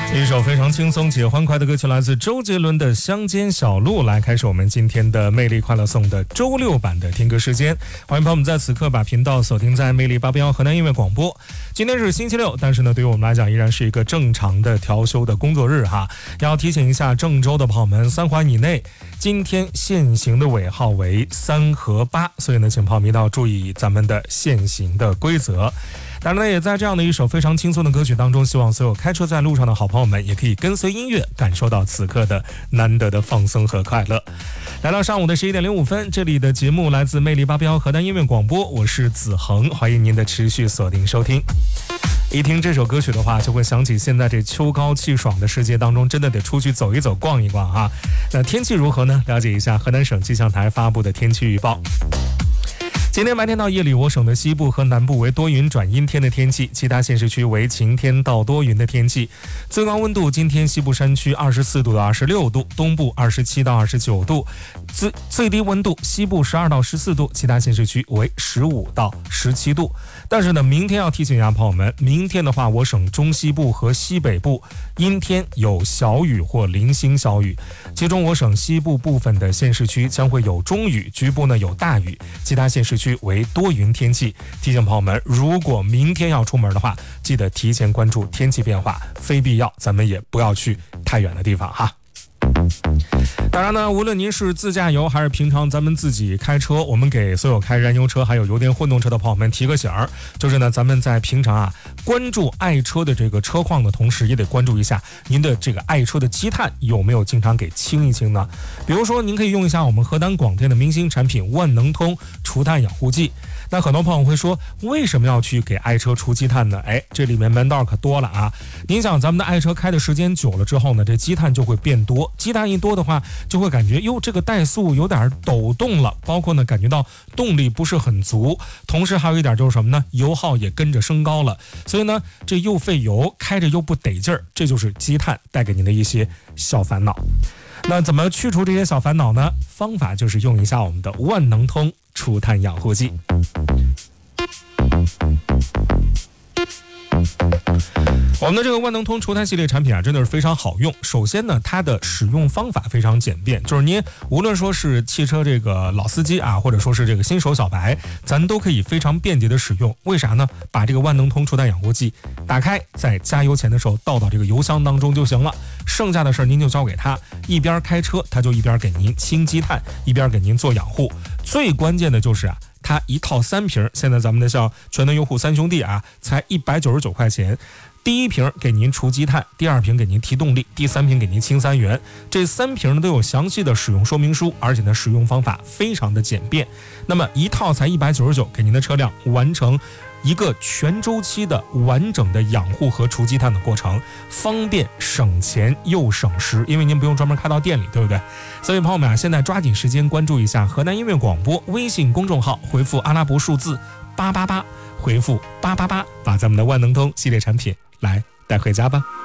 一首非常轻松且欢快的歌曲，来自周杰伦的《乡间小路》，来开始我们今天的魅力快乐颂的周六版的听歌时间。欢迎朋友们在此刻把频道锁定在魅力881河南音乐广播。今天是星期六，但是呢，对于我们来讲依然是一个正常的调休的工作日哈。要提醒一下郑州的朋友们，3环以内今天限行的尾号为3和8，所以呢，请朋友们一定要注意咱们的限行的规则。当然呢，也在这样的一首非常轻松的歌曲当中，希望所有开车在路上的好朋友们也可以跟随音乐，感受到此刻的难得的放松和快乐。来到上午的11点05分，这里的节目来自魅力881河南音乐广播，我是子恒，欢迎您的持续锁定收听。一听这首歌曲的话，就会想起现在这秋高气爽的世界当中，真的得出去走一走、逛一逛啊。那天气如何呢？了解一下河南省气象台发布的天气预报。今天白天到夜里，我省的西部和南部为多云转阴天的天气，其他县市区为晴天到多云的天气。最高温度今天西部山区24度到26度，东部27到29度，最低温度西部12到14度，其他县市区为15到17度。但是呢，明天要提醒一下朋友们，明天的话，我省中西部和西北部阴天有小雨或零星小雨，其中我省西部部分的县市区将会有中雨，局部呢有大雨，其他县市区为多云天气。提醒朋友们，如果明天要出门的话，记得提前关注天气变化，非必要咱们也不要去太远的地方哈。当然呢，无论您是自驾游还是平常咱们自己开车，我们给所有开燃油车还有油电混动车的朋友们提个醒儿，就是呢，咱们在平常关注爱车的这个车况的同时，也得关注一下您的这个爱车的积碳有没有经常给清一清呢？比如说，您可以用一下我们河南广电的明星产品万能通除碳养护剂。那很多朋友会说，为什么要去给爱车除积碳呢？这里面门道可多了啊！您想，咱们的爱车开的时间久了之后呢，这积碳就会变多，积碳一多的话，就会感觉这个怠速有点抖动了，包括呢感觉到动力不是很足，同时还有一点就是什么呢？油耗也跟着升高了，所以呢，这又费油，开着又不得劲儿，这就是积碳带给您的一些小烦恼。那怎么去除这些小烦恼呢？方法就是用一下我们的万能通除碳养护剂。我们的这个万能通除碳系列产品真的是非常好用。首先呢，它的使用方法非常简便，就是您无论说是汽车这个老司机或者说是这个新手小白，咱都可以非常便捷的使用。为啥呢？把这个万能通除碳养护剂打开，在加油前的时候倒到这个油箱当中就行了，剩下的事您就交给他，一边开车他就一边给您清积碳，一边给您做养护。最关键的就是它一套3瓶，现在咱们的像全能优护3兄弟才199块钱。第1瓶给您除积碳，第2瓶给您提动力，第3瓶给您清3元。这3瓶呢都有详细的使用说明书，而且呢使用方法非常的简便。那么一套才199，给您的车辆完成一个全周期的完整的养护和除积碳的过程，方便省钱又省时，因为您不用专门开到店里，对不对？所以朋友们现在抓紧时间关注一下河南音乐广播微信公众号，回复阿拉伯数字888，回复888，把咱们的万能通系列产品来带回家吧。